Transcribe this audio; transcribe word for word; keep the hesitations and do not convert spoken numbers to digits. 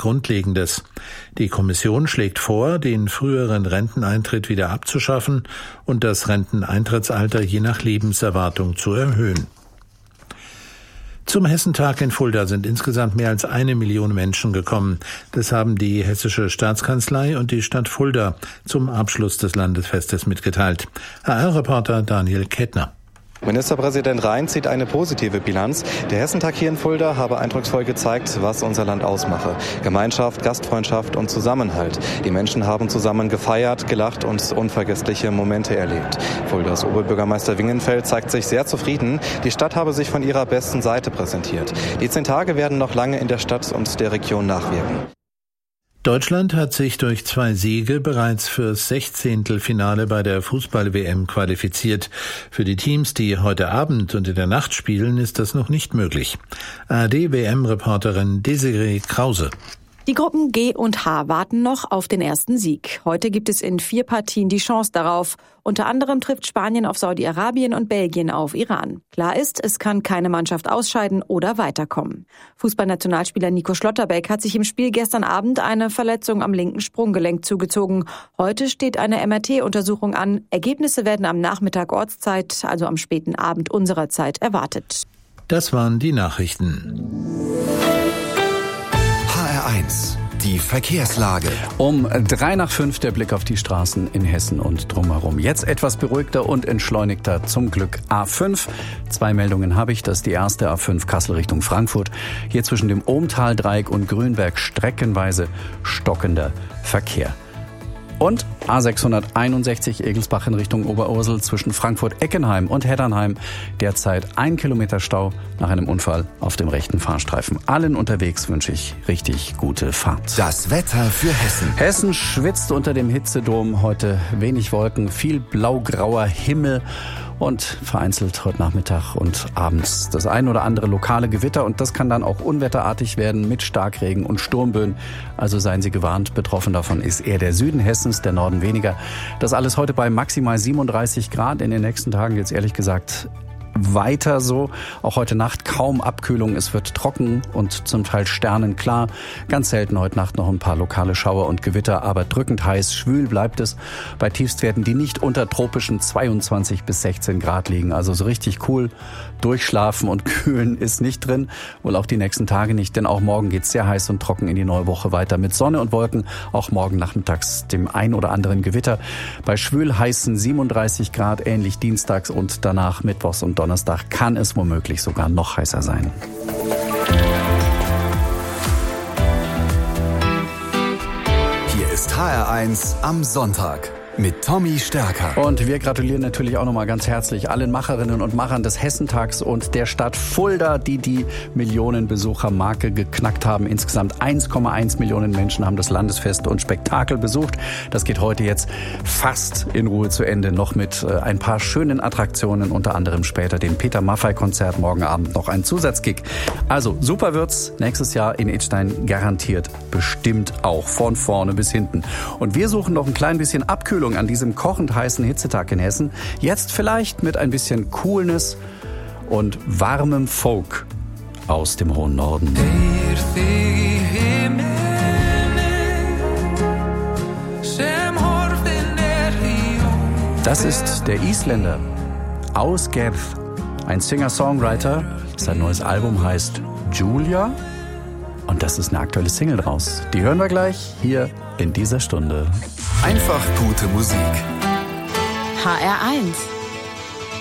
Grundlegendes. Die Kommission schlägt vor, den früheren Renteneintritt wieder abzuschaffen und das Renteneintrittsalter je nach Lebenserwartung zu erhöhen. Zum Hessentag in Fulda sind insgesamt mehr als eine Million Menschen gekommen. Das haben die Hessische Staatskanzlei und die Stadt Fulda zum Abschluss des Landesfestes mitgeteilt. H R-Reporter Daniel Kettner. Ministerpräsident Rhein zieht eine positive Bilanz. Der Hessentag hier in Fulda habe eindrucksvoll gezeigt, was unser Land ausmache. Gemeinschaft, Gastfreundschaft und Zusammenhalt. Die Menschen haben zusammen gefeiert, gelacht und unvergessliche Momente erlebt. Fuldas Oberbürgermeister Wingenfeld zeigt sich sehr zufrieden. Die Stadt habe sich von ihrer besten Seite präsentiert. Die zehn Tage werden noch lange in der Stadt und der Region nachwirken. Deutschland hat sich durch zwei Siege bereits fürs Sechzehntelfinale bei der Fußball-W M qualifiziert. Für die Teams, die heute Abend und in der Nacht spielen, ist das noch nicht möglich. A R D-W M-Reporterin Desiree Krause. Die Gruppen G und H warten noch auf den ersten Sieg. Heute gibt es in vier Partien die Chance darauf. Unter anderem trifft Spanien auf Saudi-Arabien und Belgien auf Iran. Klar ist, es kann keine Mannschaft ausscheiden oder weiterkommen. Fußballnationalspieler Nico Schlotterbeck hat sich im Spiel gestern Abend eine Verletzung am linken Sprunggelenk zugezogen. Heute steht eine M R T-Untersuchung an. Ergebnisse werden am Nachmittag Ortszeit, also am späten Abend unserer Zeit, erwartet. Das waren die Nachrichten. H R eins, die Verkehrslage. Um drei nach fünf der Blick auf die Straßen in Hessen und drumherum. Jetzt etwas beruhigter und entschleunigter, zum Glück A fünf. Zwei Meldungen habe ich. Das ist die erste A fünf Kassel Richtung Frankfurt. Hier zwischen dem Ohmtal-Dreieck und Grünberg streckenweise stockender Verkehr. Und A sechshunderteinundsechzig Egelsbach in Richtung Oberursel zwischen Frankfurt-Eckenheim und Heddernheim. Derzeit ein Kilometer Stau nach einem Unfall auf dem rechten Fahrstreifen. Allen unterwegs wünsche ich richtig gute Fahrt. Das Wetter für Hessen. Hessen schwitzt unter dem Hitzedom. Heute wenig Wolken, viel blaugrauer Himmel. Und vereinzelt heute Nachmittag und abends das ein oder andere lokale Gewitter. Und das kann dann auch unwetterartig werden mit Starkregen und Sturmböen. Also seien Sie gewarnt, betroffen davon ist eher der Süden Hessens, der Norden weniger. Das alles heute bei maximal siebenunddreißig Grad. In den nächsten Tagen jetzt ehrlich gesagt weiter so. Auch heute Nacht kaum Abkühlung. Es wird trocken und zum Teil sternenklar. Ganz selten heute Nacht noch ein paar lokale Schauer und Gewitter, aber drückend heiß, schwül bleibt es. Bei Tiefstwerten, die nicht unter tropischen zweiundzwanzig bis sechzehn Grad liegen. Also so richtig cool durchschlafen und kühlen ist nicht drin. Wohl auch die nächsten Tage nicht, denn auch morgen geht's sehr heiß und trocken in die neue Woche weiter mit Sonne und Wolken. Auch morgen nachmittags dem ein oder anderen Gewitter. Bei schwül heißen siebenunddreißig Grad, ähnlich dienstags und danach mittwochs und Donnerstag kann es womöglich sogar noch heißer sein. Hier ist H R eins am Sonntag mit Tommy Stärker. Und wir gratulieren natürlich auch nochmal ganz herzlich allen Macherinnen und Machern des Hessentags und der Stadt Fulda, die die Millionenbesucher-Marke geknackt haben. Insgesamt eins Komma eins Millionen Menschen haben das Landesfest und Spektakel besucht. Das geht heute jetzt fast in Ruhe zu Ende, noch mit äh, ein paar schönen Attraktionen, unter anderem später dem Peter Maffay-Konzert, morgen Abend noch ein Zusatzgig. Also super wird's nächstes Jahr in Idstein garantiert, bestimmt auch, von vorne bis hinten. Und wir suchen noch ein klein bisschen Abkühlung an diesem kochend heißen Hitzetag in Hessen. Jetzt vielleicht mit ein bisschen Coolness und warmem Folk aus dem hohen Norden. Das ist der Isländer Ásgeir, ein Singer-Songwriter. Sein neues Album heißt Julia und das ist eine aktuelle Single draus. Die hören wir gleich hier in dieser Stunde. Einfach gute Musik. H R eins